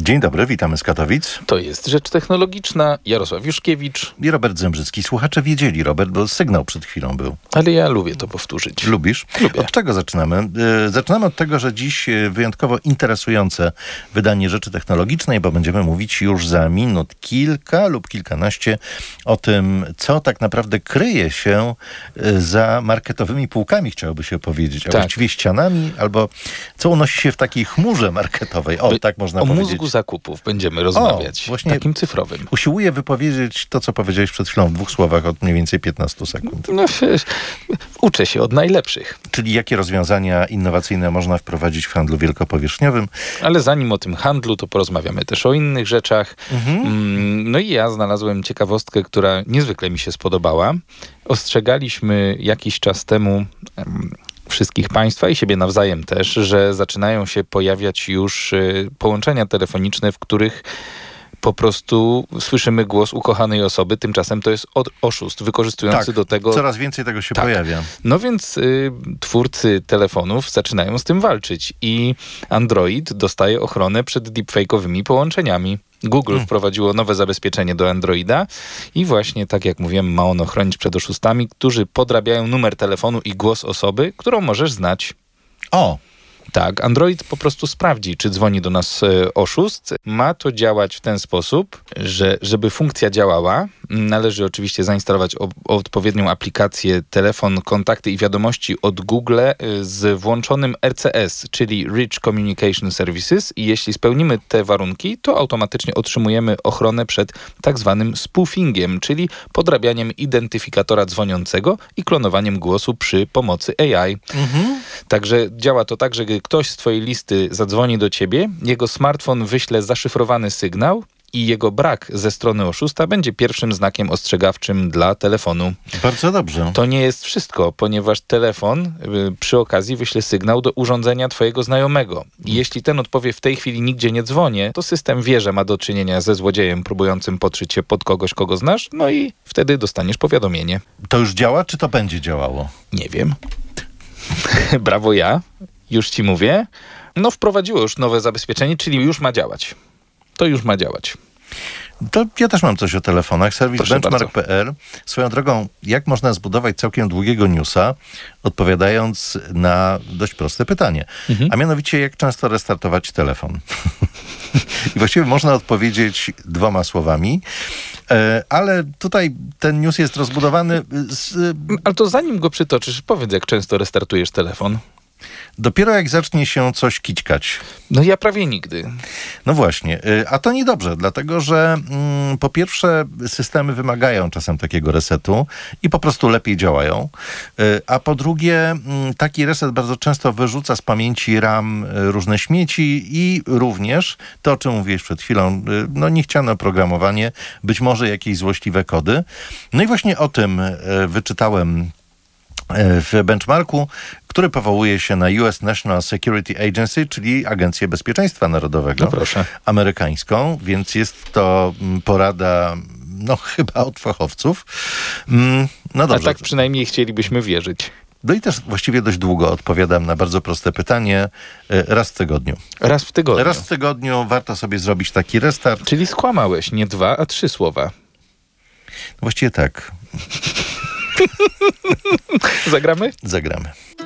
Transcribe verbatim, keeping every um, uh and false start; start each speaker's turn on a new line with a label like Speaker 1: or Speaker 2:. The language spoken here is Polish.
Speaker 1: Dzień dobry, witamy z Katowic.
Speaker 2: To jest Rzecz Technologiczna, Jarosław Juszkiewicz
Speaker 1: I Robert Zembrzycki. Słuchacze wiedzieli, Robert, bo sygnał przed chwilą był.
Speaker 2: Ale ja lubię to powtórzyć.
Speaker 1: Lubisz?
Speaker 2: Lubię.
Speaker 1: Od czego zaczynamy? Yy, zaczynamy od tego, że dziś wyjątkowo interesujące wydanie Rzeczy Technologicznej, bo będziemy mówić już za minut kilka lub kilkanaście o tym, co tak naprawdę kryje się za marketowymi półkami, chciałoby się powiedzieć, a
Speaker 2: tak.
Speaker 1: właściwie ścianami, albo co unosi się w takiej chmurze marketowej. O, By, tak można
Speaker 2: o
Speaker 1: powiedzieć.
Speaker 2: O mózgu zakupów będziemy rozmawiać. O, właśnie takim cyfrowym.
Speaker 1: Usiłuję wypowiedzieć to, co powiedziałeś przed chwilą w dwóch słowach od mniej więcej piętnastu sekund.
Speaker 2: No, uczę się od najlepszych.
Speaker 1: Czyli jakie rozwiązania innowacyjne można wprowadzić w handlu wielkopowierzchniowym?
Speaker 2: Ale zanim o tym handlu, to porozmawiamy też o innych rzeczach. Mhm. No i ja znalazłem ciekawostkę, która niezwykle mi się spodobała. Ostrzegaliśmy jakiś czas temu wszystkich państwa i siebie nawzajem też, że zaczynają się pojawiać już y, połączenia telefoniczne, w których po prostu słyszymy głos ukochanej osoby. Tymczasem to jest od, oszust wykorzystujący
Speaker 1: tak,
Speaker 2: do tego...
Speaker 1: coraz więcej tego się
Speaker 2: tak.
Speaker 1: pojawia.
Speaker 2: No więc y, twórcy telefonów zaczynają z tym walczyć i Android dostaje ochronę przed deepfake'owymi połączeniami. Google hmm. wprowadziło nowe zabezpieczenie do Androida i właśnie, tak jak mówiłem, ma ono chronić przed oszustami, którzy podrabiają numer telefonu i głos osoby, którą możesz znać.
Speaker 1: O!
Speaker 2: Tak, Android po prostu sprawdzi, czy dzwoni do nas e, oszust. Ma to działać w ten sposób, że żeby funkcja działała, należy oczywiście zainstalować o, odpowiednią aplikację, telefon, kontakty i wiadomości od Google e, z włączonym R C S, czyli Rich Communication Services, i jeśli spełnimy te warunki, to automatycznie otrzymujemy ochronę przed tak zwanym spoofingiem, czyli podrabianiem identyfikatora dzwoniącego i klonowaniem głosu przy pomocy A I. Mhm. Także działa to tak, że ktoś z twojej listy zadzwoni do ciebie, jego smartfon wyśle zaszyfrowany sygnał i jego brak ze strony oszusta będzie pierwszym znakiem ostrzegawczym dla telefonu.
Speaker 1: Bardzo dobrze.
Speaker 2: To nie jest wszystko, ponieważ telefon y, przy okazji wyśle sygnał do urządzenia twojego znajomego. I jeśli ten odpowie w tej chwili nigdzie nie dzwonię, to system wie, że ma do czynienia ze złodziejem próbującym podszyć się pod kogoś, kogo znasz, no i wtedy dostaniesz powiadomienie.
Speaker 1: To już działa, czy to będzie działało?
Speaker 2: Nie wiem. Brawo ja. Już ci mówię. No wprowadziło już nowe zabezpieczenie, czyli już ma działać. To już ma działać.
Speaker 1: To ja też mam coś o telefonach. Serwis benchmark kropka p l. Swoją drogą, jak można zbudować całkiem długiego newsa, odpowiadając na dość proste pytanie. Mhm. A mianowicie, jak często restartować telefon? I właściwie można odpowiedzieć dwoma słowami. Ale tutaj ten news jest rozbudowany z...
Speaker 2: Ale to zanim go przytoczysz, powiedz, jak często restartujesz telefon.
Speaker 1: Dopiero jak zacznie się coś kićkać.
Speaker 2: No ja prawie nigdy.
Speaker 1: No właśnie, a to niedobrze, dlatego że mm, po pierwsze systemy wymagają czasem takiego resetu i po prostu lepiej działają, a po drugie mm, taki reset bardzo często wyrzuca z pamięci RAM różne śmieci i również to, o czym mówiłeś przed chwilą, no niechciane oprogramowanie, być może jakieś złośliwe kody. No i właśnie o tym wyczytałem w benchmarku, który powołuje się na U S National Security Agency, czyli Agencję Bezpieczeństwa Narodowego,
Speaker 2: no proszę.
Speaker 1: amerykańską, więc jest to porada, no chyba od fachowców. No dobrze.
Speaker 2: A tak przynajmniej chcielibyśmy wierzyć.
Speaker 1: No i też właściwie dość długo odpowiadam na bardzo proste pytanie. Raz w tygodniu.
Speaker 2: Raz w tygodniu.
Speaker 1: Raz w tygodniu warto sobie zrobić taki restart.
Speaker 2: Czyli skłamałeś nie dwa, a trzy słowa.
Speaker 1: Właściwie tak.
Speaker 2: Zagramy?
Speaker 1: Zagramy.